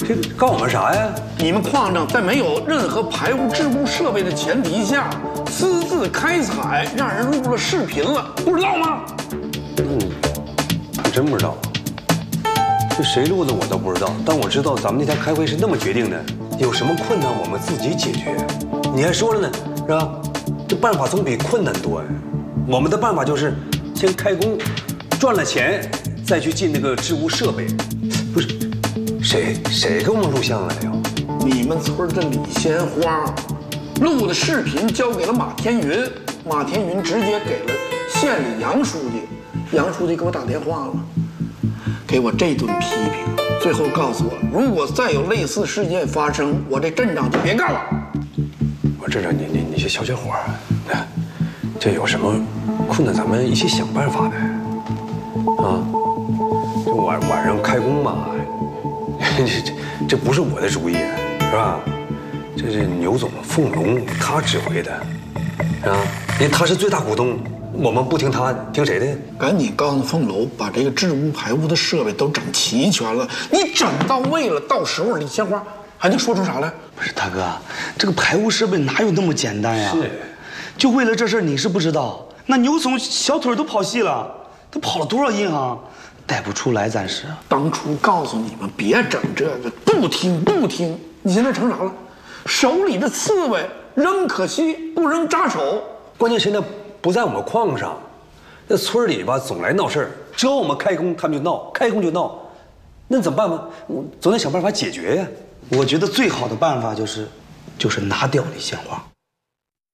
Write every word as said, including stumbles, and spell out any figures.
这告我们啥呀？ 你们矿上在没有任何排污置物设备的前提下，私自开采，让人录了视频了，不知道吗？ 嗯，还真不知道。这谁录的我倒不知道，但我知道咱们那天开会是那么决定的，有什么困难我们自己解决。你还说了呢，是吧？这办法总比困难多呀。我们的办法就是先开工，赚了钱再去进那个置物设备。不是，谁谁给我们录像来呀？ 你们村的李鲜花录的视频交给了马天云，马天云直接给了县里杨书记，杨书记给我打电话了，给我这顿批评，最后告诉我，如果再有类似事件发生，我这镇长就别干了。 我镇长，你你你这小家伙儿，哎，这有什么困难咱们一起想办法呗。啊，这晚晚上开工嘛，这这这不是我的主意，是吧？这是牛总凤龙他指挥的，啊，因为他是最大股东，我们不听他，听谁的？ 赶紧告诉凤楼，把这个置物排污的设备都整齐全了，你整到位了，到时候李鲜花还能说出啥来？ 不是大哥，这个排污设备哪有那么简单呀？ 是， 就为了这事，你是不知道，那牛总小腿都跑细了，他跑了多少银行，带不出来，暂时。 当初告诉你们别整这个，不听不听，你现在成啥了？手里的刺猬扔可惜，不扔扎手。 关键现在不在我们矿上，那村里吧总来闹事儿，只要我们开工，他们就闹，开工就闹，那怎么办呢？我总得想办法解决呀。 我觉得最好的办法就是，就是拿掉李鲜花。